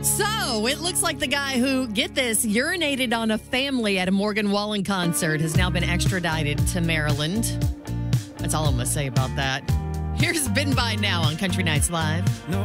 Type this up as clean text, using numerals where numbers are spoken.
So it looks like the guy who, get this, urinated on a family at a Morgan Wallen concert has now been extradited to Maryland. That's all I'm going to say about that. Here's Been By Now on Country Nights Live. No.